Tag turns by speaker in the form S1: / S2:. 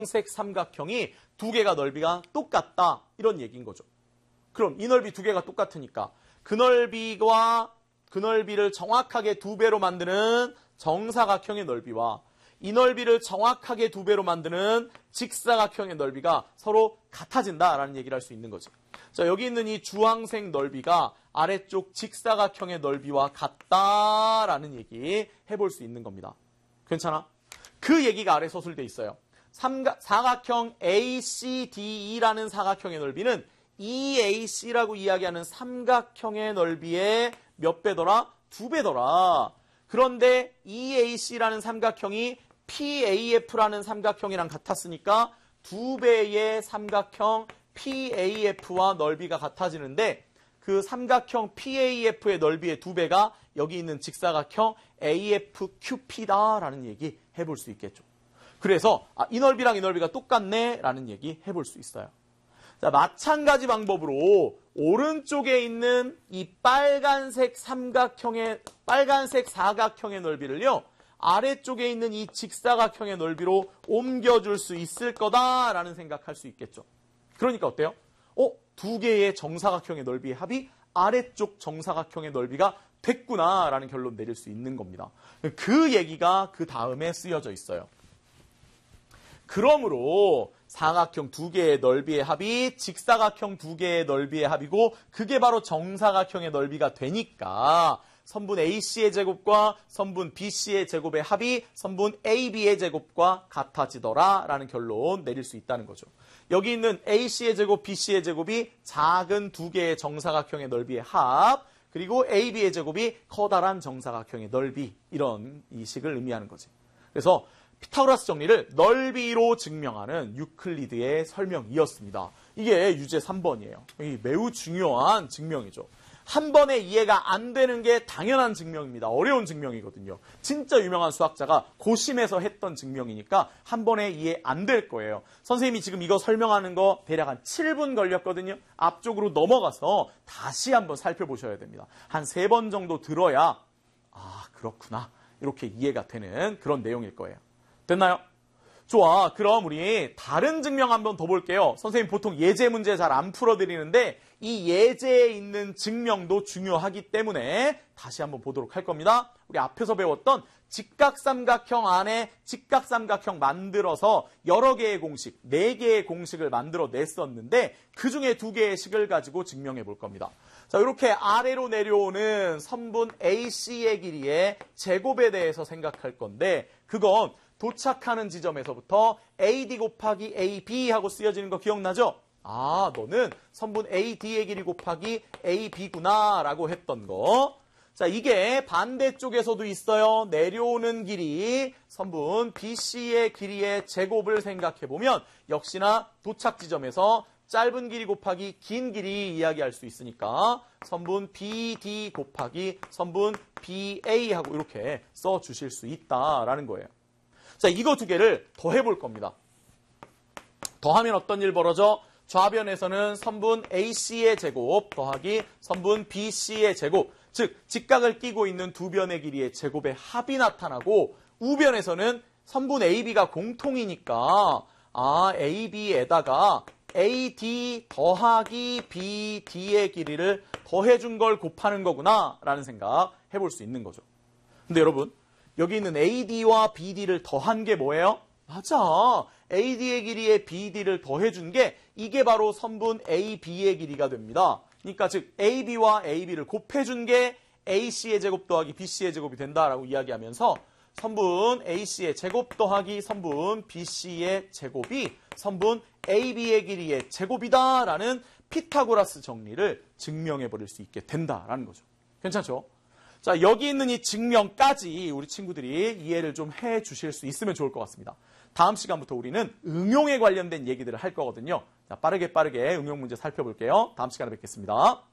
S1: 색 삼각형이 두 개가 넓이가 똑같다. 이런 얘기인 거죠. 그럼 이 넓이 두 개가 똑같으니까 그 넓이와 그 넓이를 정확하게 두 배로 만드는 정사각형의 넓이와 이 넓이를 정확하게 두 배로 만드는 직사각형의 넓이가 서로 같아진다라는 얘기를 할 수 있는 거죠. 자, 여기 있는 이 주황색 넓이가 아래쪽 직사각형의 넓이와 같다라는 얘기 해볼 수 있는 겁니다. 괜찮아? 그 얘기가 아래 서술돼 있어요. 사각형 ACDE라는 사각형의 넓이는 EAC라고 이야기하는 삼각형의 넓이의 몇 배더라? 두 배더라. 그런데 EAC라는 삼각형이 PAF라는 삼각형이랑 같았으니까 두 배의 삼각형 PAF와 넓이가 같아지는데 그 삼각형 PAF의 넓이의 두 배가 여기 있는 직사각형 AFQP다라는 얘기 해볼 수 있겠죠. 그래서 이 넓이랑 이 넓이가 똑같네 라는 얘기 해볼 수 있어요. 자, 마찬가지 방법으로 오른쪽에 있는 이 빨간색 사각형의 넓이를요, 아래쪽에 있는 이 직사각형의 넓이로 옮겨줄 수 있을 거다라는 생각할 수 있겠죠. 그러니까 어때요? 두 개의 정사각형의 넓이의 합이 아래쪽 정사각형의 넓이가 됐구나라는 결론 내릴 수 있는 겁니다. 그 얘기가 그 다음에 쓰여져 있어요. 그러므로 사각형 두 개의 넓이의 합이 직사각형 두 개의 넓이의 합이고 그게 바로 정사각형의 넓이가 되니까 선분 AC의 제곱과 선분 BC의 제곱의 합이 선분 AB의 제곱과 같아지더라라는 결론 내릴 수 있다는 거죠. 여기 있는 AC의 제곱, BC의 제곱이 작은 두 개의 정사각형의 넓이의 합, 그리고 AB의 제곱이 커다란 정사각형의 넓이, 이런 이 식을 의미하는 거지. 그래서 피타고라스 정리를 넓이로 증명하는 유클리드의 설명이었습니다. 이게 유제 3번이에요. 이게 매우 중요한 증명이죠. 한 번에 이해가 안 되는 게 당연한 증명입니다. 어려운 증명이거든요. 진짜 유명한 수학자가 고심해서 했던 증명이니까 한 번에 이해 안 될 거예요. 선생님이 지금 이거 설명하는 거 대략 한 7분 걸렸거든요. 앞쪽으로 넘어가서 다시 한번 살펴보셔야 됩니다. 한 3번 정도 들어야 그렇구나 이렇게 이해가 되는 그런 내용일 거예요. 됐나요? 좋아. 그럼 우리 다른 증명 한번 더 볼게요. 선생님 보통 예제 문제 잘 안 풀어드리는데 이 예제에 있는 증명도 중요하기 때문에 다시 한번 보도록 할 겁니다. 우리 앞에서 배웠던 직각삼각형 안에 직각삼각형 만들어서 여러 개의 공식, 4개의 공식을 만들어 냈었는데 그중에 2개의 식을 가지고 증명해 볼 겁니다. 자, 이렇게 아래로 내려오는 선분 AC의 길이의 제곱에 대해서 생각할 건데 그건 도착하는 지점에서부터 AD 곱하기 AB 하고 쓰여지는 거 기억나죠? 너는 선분 AD의 길이 곱하기 AB구나 라고 했던 거. 자, 이게 반대쪽에서도 있어요. 내려오는 길이 선분 BC의 길이의 제곱을 생각해보면 역시나 도착 지점에서 짧은 길이 곱하기 긴 길이 이야기할 수 있으니까 선분 BD 곱하기 선분 BA 하고 이렇게 써주실 수 있다라는 거예요. 자, 이거 두 개를 더해볼 겁니다. 더하면 어떤 일 벌어져? 좌변에서는 선분 AC의 제곱 더하기 선분 BC의 제곱, 즉 직각을 끼고 있는 두 변의 길이의 제곱의 합이 나타나고 우변에서는 선분 AB가 공통이니까 AB에다가 AD 더하기 BD의 길이를 더해준 걸 곱하는 거구나 라는 생각 해볼 수 있는 거죠. 근데 여러분 여기 있는 AD와 BD를 더한 게 뭐예요? 맞아. AD의 길이에 BD를 더해준 게 이게 바로 선분 AB의 길이가 됩니다. 그러니까 즉 AB와 AB를 곱해준 게 AC의 제곱 더하기 BC의 제곱이 된다라고 이야기하면서 선분 AC의 제곱 더하기 선분 BC의 제곱이 선분 AB의 길이의 제곱이다라는 피타고라스 정리를 증명해버릴 수 있게 된다라는 거죠. 괜찮죠? 자, 여기 있는 이 증명까지 우리 친구들이 이해를 좀 해주실 수 있으면 좋을 것 같습니다. 다음 시간부터 우리는 응용에 관련된 얘기들을 할 거거든요. 자, 빠르게 응용 문제 살펴볼게요. 다음 시간에 뵙겠습니다.